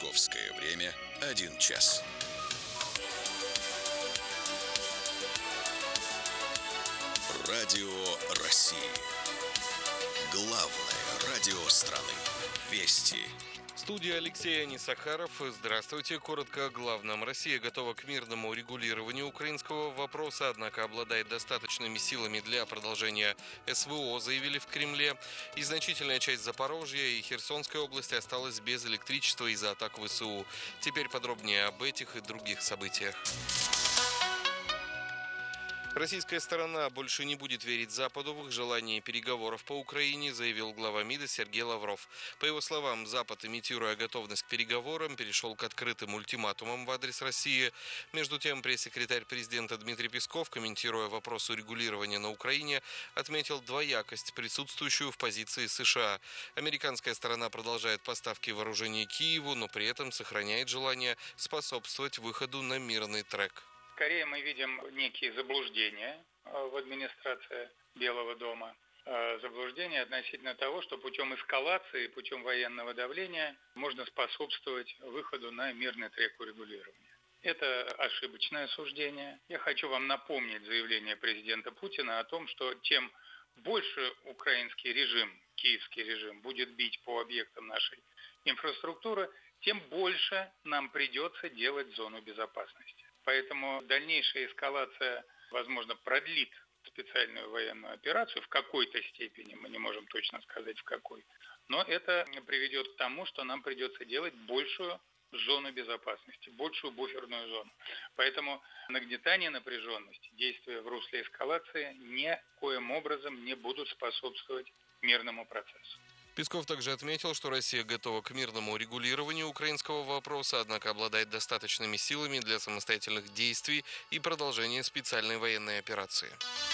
Московское время 1 час. Радио России. Главное радио страны. Вести. Студия Алексей Анисахаров. Здравствуйте. Коротко о главном. Россия готова к мирному регулированию украинского вопроса, однако обладает достаточными силами для продолжения СВО, заявили в Кремле. И значительная часть Запорожья и Херсонской области осталась без электричества из-за атак ВСУ. Теперь подробнее об этих и других событиях. Российская сторона больше не будет верить Западу в их желание переговоров по Украине, заявил глава МИДа Сергей Лавров. По его словам, Запад, имитируя готовность к переговорам, перешел к открытым ультиматумам в адрес России. Между тем, пресс-секретарь президента Дмитрий Песков, комментируя вопрос урегулирования на Украине, отметил двоякость, присутствующую в позиции США. Американская сторона продолжает поставки вооружений Киеву, но при этом сохраняет желание способствовать выходу на мирный трек. Скорее мы видим некие заблуждения в администрации Белого дома. Заблуждения относительно того, что путем эскалации, путем военного давления можно способствовать выходу на мирный трек урегулирования. Это ошибочное суждение. Я хочу вам напомнить заявление президента Путина о том, что чем больше украинский режим, киевский режим, будет бить по объектам нашей инфраструктуры, тем больше нам придется делать зону безопасности. Поэтому дальнейшая эскалация, возможно, продлит специальную военную операцию в какой-то степени, мы не можем точно сказать в какой, но это приведет к тому, что нам придется делать большую зону безопасности, большую буферную зону. Поэтому нагнетание напряженности, действия в русле эскалации никоим образом не будут способствовать мирному процессу. Песков также отметил, что Россия готова к мирному регулированию украинского вопроса, однако обладает достаточными силами для самостоятельных действий и продолжения специальной военной операции.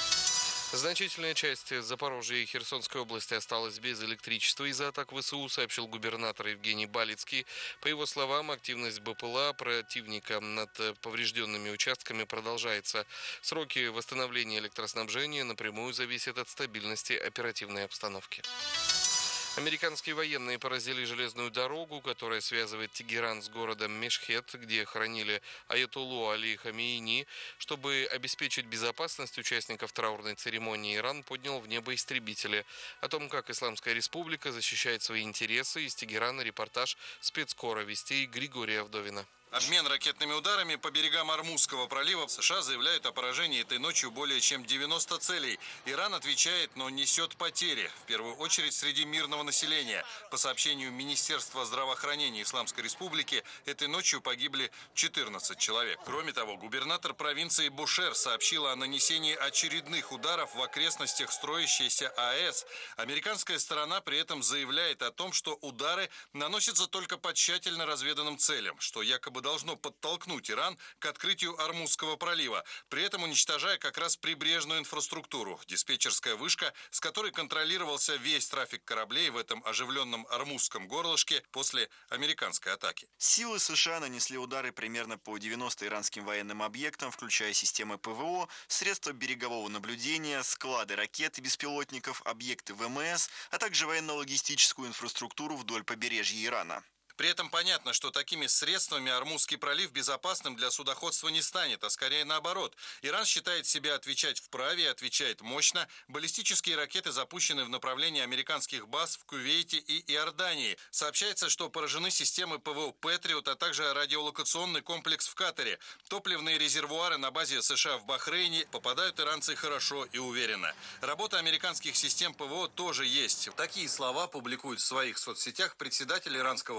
Значительная часть Запорожья и Херсонской области осталась без электричества из-за атак ВСУ, сообщил губернатор Евгений Балицкий. По его словам, активность БПЛА противника над поврежденными участками продолжается. Сроки восстановления электроснабжения напрямую зависят от стабильности оперативной обстановки. Американские военные поразили железную дорогу, которая связывает Тегеран с городом Мешхед, где хоронили аятоллу Али Хамейни. Чтобы обеспечить безопасность участников траурной церемонии, Иран поднял в небо истребители. О том, как Исламская Республика защищает свои интересы, из Тегерана репортаж спецкора вестей Григория Вдовина. Обмен ракетными ударами по берегам Ормузского пролива. США заявляют о поражении этой ночью более чем 90 целей. Иран отвечает, но несет потери. В первую очередь среди мирного населения. По сообщению Министерства здравоохранения Исламской Республики, этой ночью погибли 14 человек. Кроме того, губернатор провинции Бушер сообщила о нанесении очередных ударов в окрестностях строящейся АЭС. Американская сторона при этом заявляет о том, что удары наносятся только по тщательно разведанным целям, что якобы должно подтолкнуть Иран к открытию Ормузского пролива, при этом уничтожая как раз прибрежную инфраструктуру. Диспетчерская вышка, с которой контролировался весь трафик кораблей в этом оживленном Ормузском горлышке после американской атаки. Силы США нанесли удары примерно по 90 иранским военным объектам, включая системы ПВО, средства берегового наблюдения, склады ракет и беспилотников, объекты ВМС, а также военно-логистическую инфраструктуру вдоль побережья Ирана. При этом понятно, что такими средствами Ормузский пролив безопасным для судоходства не станет, а скорее наоборот. Иран считает себя отвечать вправе и отвечает мощно. Баллистические ракеты запущены в направлении американских баз в Кувейте и Иордании. Сообщается, что поражены системы ПВО «Патриот», а также радиолокационный комплекс в Катаре. Топливные резервуары на базе США в Бахрейне попадают иранцы хорошо и уверенно. Работа американских систем ПВО тоже есть. Такие слова публикует в своих соцсетях председатель иранского